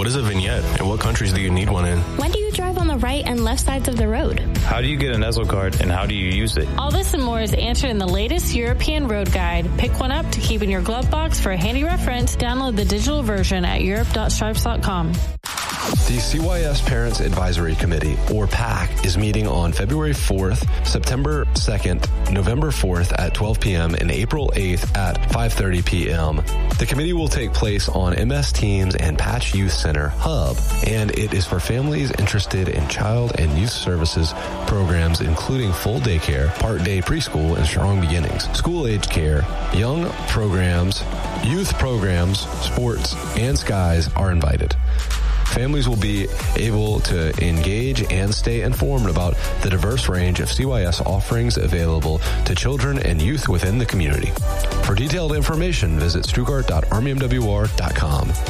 What is a vignette, and what countries do you need one in? When do you drive on the right and left sides of the road? How do you get an ESO card, and how do you use it? All this and more is answered in the latest European road guide. Pick one up to keep in your glove box for a handy reference. Download the digital version at europe.stripes.com. The CYS Parents Advisory Committee, or PAC, is meeting on February 4th, September 2nd, November 4th at 12 p.m. and April 8th at 5:30 p.m. The committee will take place on MS Teams and Patch Youth Center Hub, and it is for families interested in child and youth services programs, including full daycare, part-day preschool, and strong beginnings, school-age care, young programs, youth programs, sports, and skies are invited. Families will be able to engage and stay informed about the diverse range of CYS offerings available to children and youth within the community. For detailed information, visit stuttgart.rmmwr.com.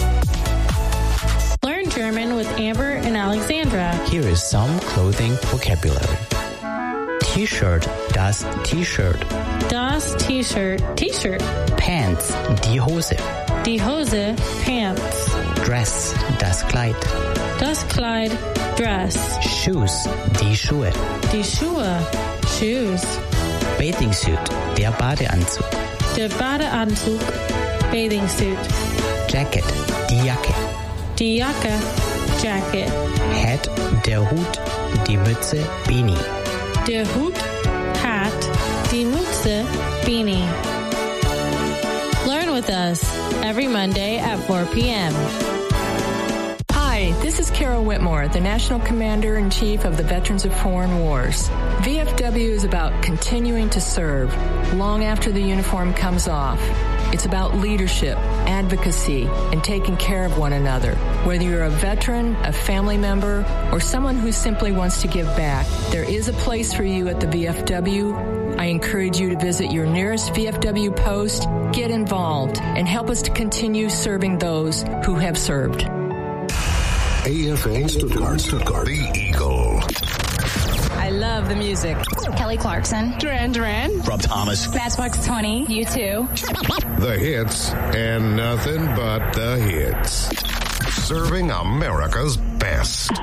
Learn German with Amber and Alexandra. Here is some clothing vocabulary. T-shirt, das T-shirt. Das T-shirt, T-shirt. Pants, die Hose. Die Hose, Pants. Dress, das Kleid. Das Kleid, Dress. Shoes, die Schuhe. Die Schuhe, Shoes. Bathing suit, der Badeanzug. Der Badeanzug, Bathing suit. Jacket, die Jacke. Die Jacke, Jacket. Hat, der Hut, die Mütze, Beanie. Der Hut, Hat, die Mütze, Beanie. Learn with us every Monday at 4 p.m. Hi, this is Carol Whitmore, the National Commander-in-Chief of the Veterans of Foreign Wars. VFW is about continuing to serve long after the uniform comes off. It's about leadership, advocacy, and taking care of one another. Whether you're a veteran, a family member, or someone who simply wants to give back, there is a place for you at the VFW. I encourage you to visit your nearest VFW post, get involved, and help us to continue serving those who have served. AFA Stuttgart, the Eagle. I love the music. Kelly Clarkson. Duran. Rob Thomas. Matchbox 20. U2. The hits and nothing but the hits. Serving America's best.